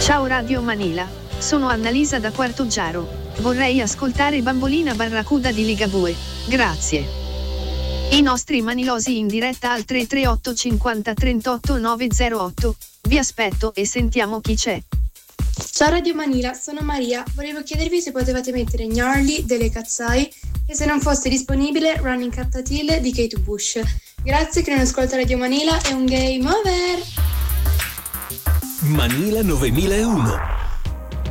Ciao Radio Manila, sono Annalisa da Quartoggiaro. Vorrei ascoltare Bambolina Barracuda di Ligabue, grazie. I nostri manilosi in diretta al 338 50 38 908. Vi aspetto e sentiamo chi c'è. Ciao Radio Manila, sono Maria. Volevo chiedervi se potevate mettere Gnarly delle Cazzai e se non fosse disponibile Running Cattatil di Kate Bush. Grazie, che non ascolta Radio Manila, è un game over! Manila 9001